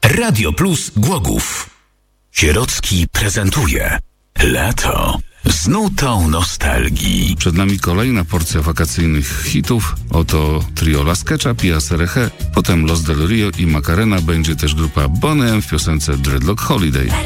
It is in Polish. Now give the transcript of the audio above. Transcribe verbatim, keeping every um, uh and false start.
Radio Plus Głogów. Sierocki prezentuje Lato z nutą nostalgii. Przed nami kolejna porcja wakacyjnych hitów. Oto trio Las Ketchup i Asereche, potem Los Del Rio i Macarena, będzie też grupa Boney M w piosence Dreadlock Holiday.